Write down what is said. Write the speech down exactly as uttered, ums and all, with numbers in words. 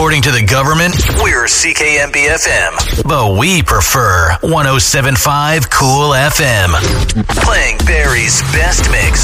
according to the government, we're C K M B F M. But we prefer one oh seven point five Cool F M. Playing Barry's best mix.